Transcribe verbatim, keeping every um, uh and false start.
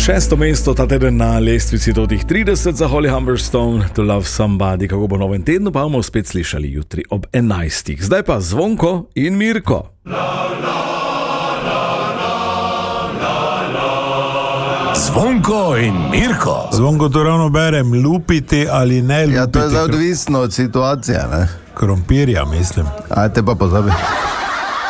Šesto mesto ta teden na lestvici do tih trideset za Holly Humberstone, To Love Somebody, kako bo novem tednu, pa bomo spet slišali jutri ob enajstih. Zdaj pa Zvonko in Mirko. Zvonko in Mirko. Zvonko to ravno berem, lupiti ali ne lupiti. Ja, to je zdaj odvisno od situacije, ne? Krompirja, mislim. Ajde pa pozabi.